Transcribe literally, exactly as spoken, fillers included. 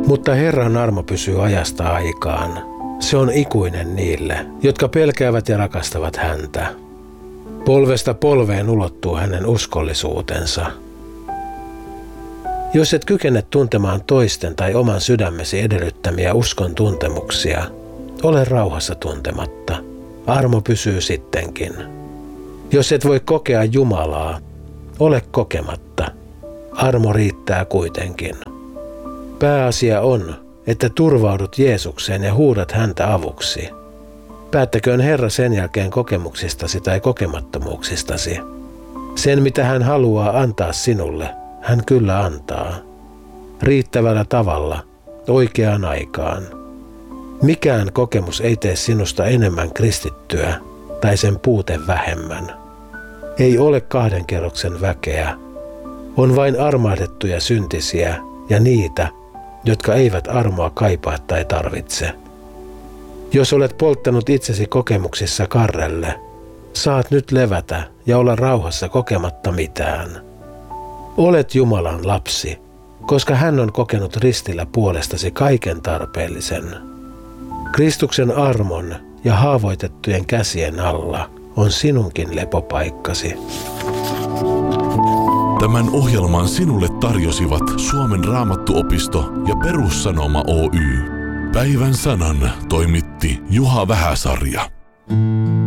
Mutta Herran armo pysyy ajasta aikaan. Se on ikuinen niille, jotka pelkäävät ja rakastavat häntä. Polvesta polveen ulottuu hänen uskollisuutensa. Jos et kykene tuntemaan toisten tai oman sydämesi edellyttämiä uskon tuntemuksia, ole rauhassa tuntematta. Armo pysyy sittenkin. Jos et voi kokea Jumalaa, ole kokematta. Armo riittää kuitenkin. Pääasia on, että turvaudut Jeesukseen ja huudat häntä avuksi. Päättäköön Herra sen jälkeen kokemuksistasi tai kokemattomuuksistasi. Sen, mitä hän haluaa antaa sinulle, hän kyllä antaa. Riittävällä tavalla, oikeaan aikaan. Mikään kokemus ei tee sinusta enemmän kristittyä tai sen puute vähemmän. Ei ole kahden kerroksen väkeä. On vain armahdettuja syntisiä ja niitä, jotka eivät armoa kaipaa tai tarvitse. Jos olet polttanut itsesi kokemuksissa karrelle, saat nyt levätä ja olla rauhassa kokematta mitään. Olet Jumalan lapsi, koska hän on kokenut ristillä puolestasi kaiken tarpeellisen. Kristuksen armon ja haavoitettujen käsien alla on sinunkin lepopaikkasi. Tämän ohjelman sinulle tarjosivat Suomen Raamattuopisto ja Perussanoma Oy. Päivän sanan toimitti Juha Vähäsarja.